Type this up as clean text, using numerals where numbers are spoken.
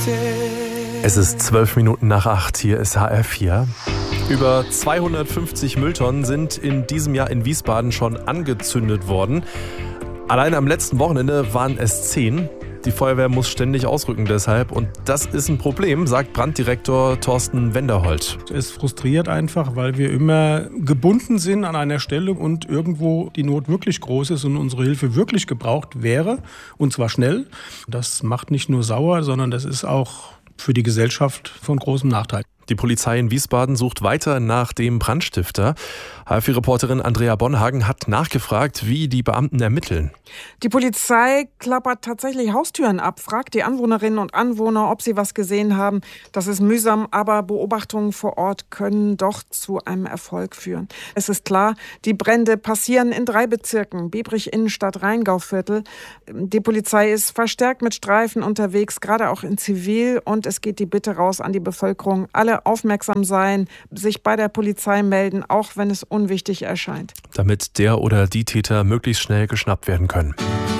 Es ist 8:12. Hier ist HR4. Über 250 Mülltonnen sind in diesem Jahr in Wiesbaden schon angezündet worden. Allein am letzten Wochenende waren es 10. Die Feuerwehr muss ständig ausrücken deshalb. Und das ist ein Problem, sagt Branddirektor Thorsten Wenderholt. Es frustriert einfach, weil wir immer gebunden sind an einer Stelle und irgendwo die Not wirklich groß ist und unsere Hilfe wirklich gebraucht wäre. Und zwar schnell. Das macht nicht nur sauer, sondern das ist auch für die Gesellschaft von großem Nachteil. Die Polizei in Wiesbaden sucht weiter nach dem Brandstifter. HR4-Reporterin Andrea Bonhagen hat nachgefragt, wie die Beamten ermitteln. Die Polizei klappert tatsächlich Haustüren ab, fragt die Anwohnerinnen und Anwohner, ob sie was gesehen haben. Das ist mühsam, aber Beobachtungen vor Ort können doch zu einem Erfolg führen. Es ist klar, die Brände passieren in 3 Bezirken, Biebrich, Innenstadt, Rheingauviertel. Die Polizei ist verstärkt mit Streifen unterwegs, gerade auch in Zivil. Und es geht die Bitte raus an die Bevölkerung, alle aufmerksam sein, sich bei der Polizei melden, auch wenn es unwichtig erscheint. Damit der oder die Täter möglichst schnell geschnappt werden können.